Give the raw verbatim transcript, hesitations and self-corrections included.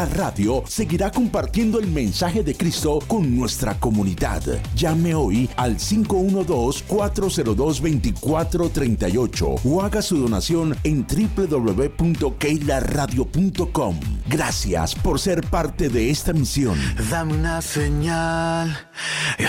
La radio seguirá compartiendo el mensaje de Cristo con nuestra comunidad. Llame hoy al cinco uno dos, cuatro cero dos, dos cuatro tres ocho o haga su donación en doble u doble u doble u punto keila radio punto com. Gracias por ser parte de esta misión. Dame una señal.